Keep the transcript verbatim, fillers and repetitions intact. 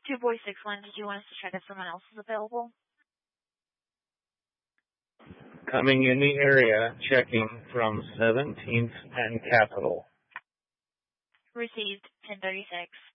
Two boy six one. Did you want us to check if someone else is available? Coming in the area, checking from seventeenth and Capitol. Received ten thirty-six.